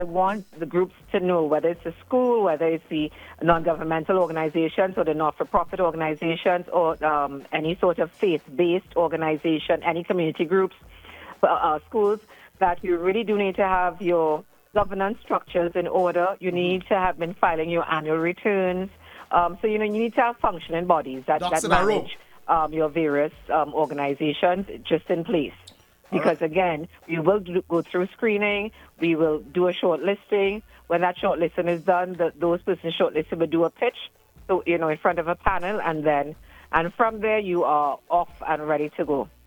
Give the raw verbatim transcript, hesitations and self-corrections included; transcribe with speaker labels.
Speaker 1: I want the groups to know, whether it's the school, whether it's the non-governmental organizations or the not-for-profit organizations or um, any sort of faith-based organization, any community groups, uh, uh, schools, that you really do need to have your governance structures in order. You need to have been filing your annual returns. Um, so, you know, you need to have functioning bodies that, that manage um, your various um, organizations just in place. Because, right. again, we will do, go through screening. We will do a short listing. When that short listing is done, the, those persons shortlisted will do a pitch, so, you know, in front of a panel. And then, and from there, you are off and ready to go.